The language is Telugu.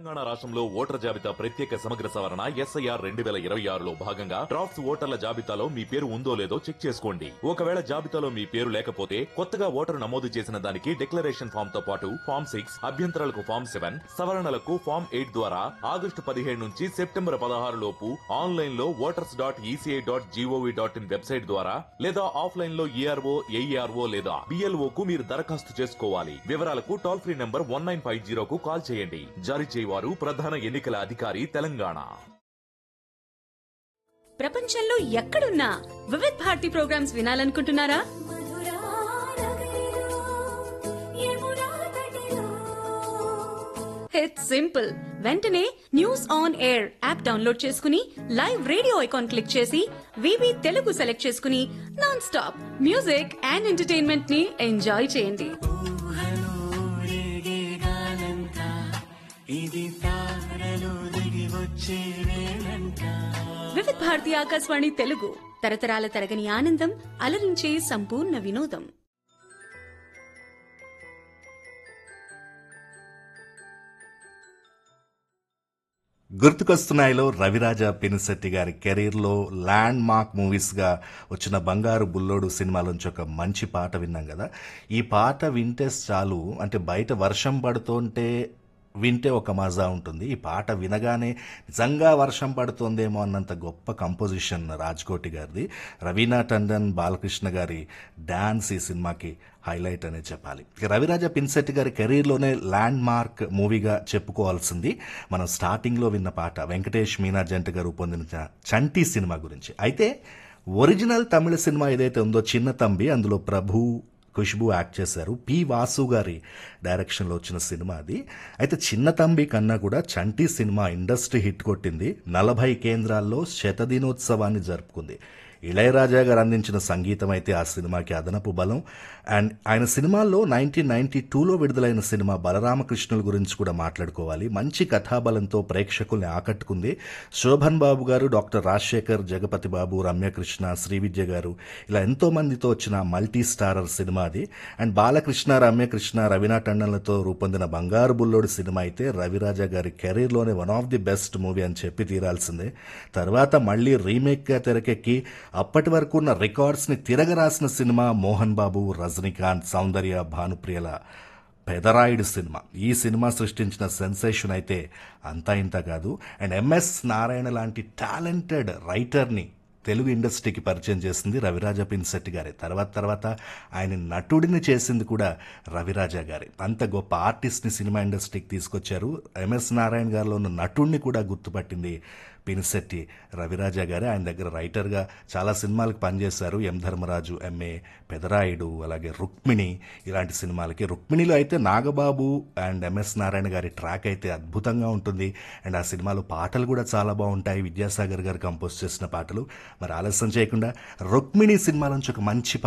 తెలంగాణ రాష్ట్రంలో ఓటర్ జాబితా ప్రత్యేక సమగ్ర సవరణ ఎస్ఐఆర్ 2026లో భాగంగా డ్రాఫ్ట్స్ ఓటర్ల జాబితాలో మీ పేరు ఉందో లేదో చెక్ చేసుకోండి. ఒకవేళ జాబితాలో మీ పేరు లేకపోతే కొత్తగా ఓటరు నమోదు చేసిన దానికి డిక్లరేషన్ ఫామ్ తో పాటు ఫామ్ 6, అభ్యంతరాలకు ఫామ్ 7, సవరణలకు ఫామ్ 8 ద్వారా ఆగస్టు 17 నుంచి సెప్టెంబర్ 16 లోపు ఆన్లైన్ లో voters.eci.gov.in వెబ్సైట్ ద్వారా లేదా ఆఫ్లైన్ లో ఈఆర్ఓ, ఏఈఆర్ఓ లేదా బిఎల్ఓ కు మీరు దరఖాస్తు చేసుకోవాలి. వివరాలకు టోల్ ఫ్రీ నంబర్ 1950 కు కాల్ చేయండి. జారీ చేయవారు ప్రధాన ఎన్నికల అధికారి తెలంగాణ. ప్రపంచంలో ఎక్కడున్నా Vividh Bharati programmes వినాలనుకుంటున్నారా? It's simple. వెంటనే news on air app download చేసుకుని లైవ్ రేడియో ఐకాన్ క్లిక్ చేసి వివి తెలుగు సెలెక్ట్ చేసుకుని non stop music and entertainment ని ఎంజాయ్ చేయండి. వివిధ్ భారతి ఆకాశవాణి తెలుగు తరతరాల తరగని ఆనందం, అలరించే సంపూర్ణ వినోదం. గుర్తుకొస్తున్నాయిలో రవిరాజ పినిశెట్టి గారి కెరీర్లో ల్యాండ్ మార్క్ మూవీస్గా వచ్చిన బంగారు బుల్లోడు సినిమాలోంచి ఒక మంచి పాట విన్నాం కదా. ఈ పాట వింటే చాలు, అంటే బయట వర్షం పడుతుంటే వింటే ఒక మజా ఉంటుంది. ఈ పాట వినగానే నిజంగా వర్షం పడుతుందేమో అన్నంత గొప్ప కంపోజిషన్ రాజ్కోటి గారిది. రవీనా టండన్, బాలకృష్ణ గారి డాన్స్ ఈ సినిమాకి హైలైట్ అనే చెప్పాలి. రవిరాజ పినిశెట్టి గారి కెరీర్లోనే ల్యాండ్ మార్క్ మూవీగా చెప్పుకోవాల్సింది మనం స్టార్టింగ్లో విన్న పాట వెంకటేష్ మీనా జంటగా రూపొందించిన చంటి సినిమా గురించి. అయితే ఒరిజినల్ తమిళ సినిమా ఏదైతే ఉందో చిన్న తంబి, అందులో ప్రభు, ఖుష్బూ యాక్ట్ చేశారు. పి వాసు గారి డైరెక్షన్లో వచ్చిన సినిమా అది. అయితే చిన్న తంబి కన్నా కూడా చంటి సినిమా ఇండస్ట్రీ హిట్ కొట్టింది. 40 కేంద్రాల్లో శతదినోత్సవాన్ని జరుపుకుంది. ఇళయరాజా గారు అందించిన సంగీతం అయితే ఆ సినిమాకి అదనపు బలం. అండ్ ఆయన సినిమాల్లో 1992లో విడుదలైన సినిమా బలరామకృష్ణుల గురించి కూడా మాట్లాడుకోవాలి. మంచి కథాబలంతో ప్రేక్షకుల్ని ఆకట్టుకుంది. శోభన్ బాబు గారు, డాక్టర్ రాజశేఖర్, జగపతి బాబు, రమ్యకృష్ణ, శ్రీవిద్య గారు ఇలా ఎంతో మందితో వచ్చిన మల్టీ స్టారర్ సినిమా అది. అండ్ బాలకృష్ణ, రమ్యకృష్ణ, రవీనా టండన్లతో రూపొందిన బంగారు బుల్లోడు సినిమా అయితే రవిరాజా గారి కెరీర్లోనే one of the best movie అని చెప్పి తీరాల్సిందే. తర్వాత మళ్ళీ రీమేక్గా తెరకెక్కి అప్పటి వరకు ఉన్న రికార్డ్స్ని తిరగరాసిన సినిమా మోహన్ బాబు, రజనీకాంత్, సౌందర్య, భానుప్రియల పెదరాయుడు సినిమా. ఈ సినిమా సృష్టించిన సెన్సేషన్ అయితే అంతా ఇంత కాదు. అండ్ ఎంఎస్ నారాయణ లాంటి టాలెంటెడ్ రైటర్ని తెలుగు ఇండస్ట్రీకి పరిచయం చేసింది రవిరాజ పినిశెట్టి గారే. తర్వాత ఆయన నటుడిని చేసింది కూడా రవిరాజా గారే. అంత గొప్ప ఆర్టిస్ట్ని సినిమా ఇండస్ట్రీకి తీసుకొచ్చారు. ఎంఎస్ నారాయణ గారిలో ఉన్న నటుడిని కూడా గుర్తుపట్టింది పినిశెట్టి రవిరాజా గారే. ఆయన దగ్గర రైటర్గా చాలా సినిమాలకు పనిచేశారు. ఎం ధర్మరాజు, ఎంఏ, పెదరాయుడు, అలాగే రుక్మిణి ఇలాంటి సినిమాలకి. రుక్మిణిలో అయితే నాగబాబు అండ్ ఎంఎస్ నారాయణ గారి ట్రాక్ అయితే అద్భుతంగా ఉంటుంది. అండ్ ఆ సినిమాలో పాటలు కూడా చాలా బాగుంటాయి. విద్యాసాగర్ గారు కంపోజ్ చేసిన పాటలు. మరి ఆలస్యం చేయకుండా రుక్మిణి సినిమా నుంచి ఒక మంచి